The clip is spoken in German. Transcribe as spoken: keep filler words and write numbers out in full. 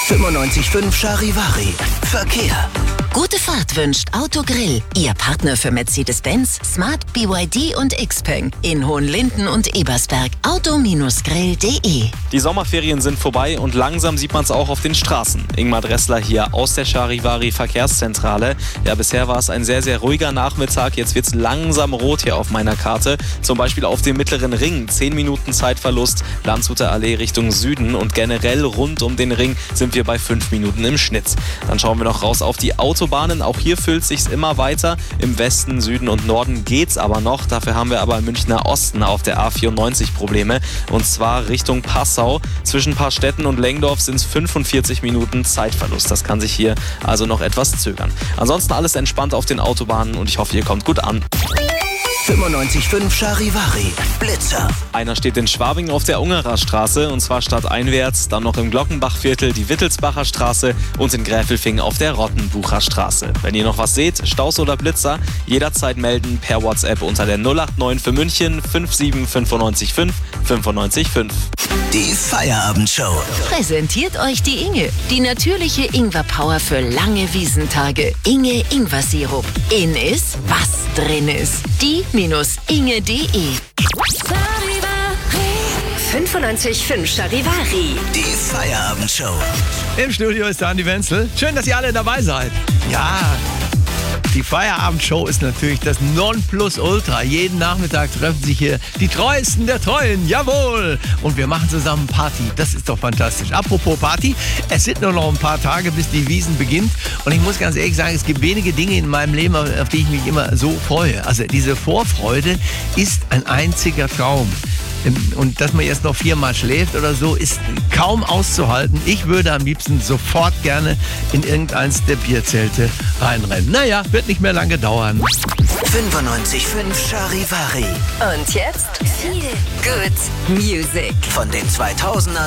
fünfundneunzig Komma fünf Charivari. Verkehr. Gute Fahrt wünscht Autogrill, Ihr Partner für Mercedes-Benz, Smart, B Y D und Xpeng in Hohenlinden und Ebersberg. auto grill punkt de. Die Sommerferien sind vorbei und langsam sieht man es auch auf den Straßen. Ingmar Dressler hier aus der Charivari Verkehrszentrale. Ja, bisher war es ein sehr, sehr ruhiger Nachmittag. Jetzt wird es langsam rot hier auf meiner Karte. Zum Beispiel auf dem Mittleren Ring. zehn Minuten Zeitverlust, Landshuter Allee Richtung Süden. Und generell rund um den Ring sind wir bei fünf Minuten im Schnitt. Dann schauen wir noch raus auf die Autobahnen. Auch hier füllt es sich immer weiter. Im Westen, Süden und Norden geht's aber noch. Dafür haben wir aber im Münchner Osten auf der A vierundneunzig Probleme. Und zwar Richtung Passau. Zwischen Paarstetten und Lengdorf sind es fünfundvierzig Minuten Zeitverlust. Das kann sich hier also noch etwas zögern. Ansonsten alles entspannt auf den Autobahnen und ich hoffe, ihr kommt gut an. fünfundneunzig Komma fünf Charivari. Blitzer. Einer steht in Schwabing auf der Ungerer Straße und zwar stadteinwärts, dann noch im Glockenbachviertel die Wittelsbacher Straße und in Gräfelfing auf der Rottenbucher Straße. Wenn ihr noch was seht, Staus oder Blitzer, jederzeit melden per WhatsApp unter der null acht neun für München fünf sieben fünf neun fünf fünf neun fünf. Die Feierabendshow. Präsentiert euch die Inge, die natürliche Ingwer-Power für lange Wiesentage. Inge Ingwer-Sirup. In ist, was drin ist. die Inge punkt de. fünfundneunzig Komma fünf Charivari. Die Feierabendshow. Im Studio ist der Andi Wenzel. Schön, dass ihr alle dabei seid. Ja, die Feierabendshow ist natürlich das Nonplusultra. Jeden Nachmittag treffen sich hier die Treuesten der Treuen. Jawohl! Und wir machen zusammen Party. Das ist doch fantastisch. Apropos Party, es sind nur noch ein paar Tage, bis die Wiesn beginnt. Und ich muss ganz ehrlich sagen, es gibt wenige Dinge in meinem Leben, auf die ich mich immer so freue. Also diese Vorfreude ist ein einziger Traum. Und dass man jetzt noch viermal schläft oder so, ist kaum auszuhalten. Ich würde am liebsten sofort gerne in irgendeins der Bierzelte reinrennen. Naja, wird nicht mehr lange dauern. fünfundneunzig Komma fünf Charivari. Und jetzt viel Good Music. Von den zweitausendern